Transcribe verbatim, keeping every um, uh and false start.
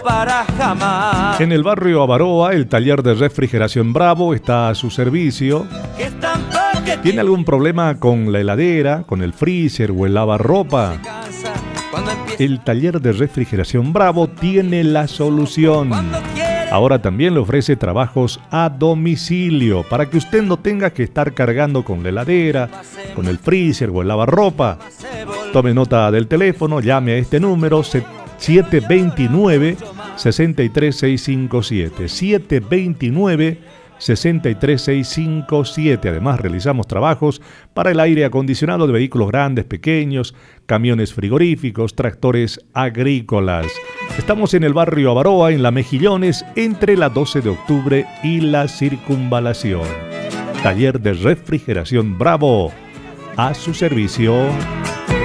para jamás. En el barrio Avaroa, el taller de refrigeración Bravo está a su servicio. ¿Tiene algún problema con la heladera, con el freezer o el lavarropa? El taller de refrigeración Bravo tiene la solución. Ahora también le ofrece trabajos a domicilio para que usted no tenga que estar cargando con la heladera, con el freezer o el lavarropa. Tome nota del teléfono, llame a este número siete dos nueve, seis tres seis cinco siete. siete dos nueve, seis tres seis cinco siete. Además, realizamos trabajos para el aire acondicionado de vehículos grandes, pequeños, camiones frigoríficos, tractores agrícolas. Estamos en el barrio Avaroa, en La Mejillones, entre la doce de octubre y la Circunvalación. Taller de refrigeración Bravo, a su servicio.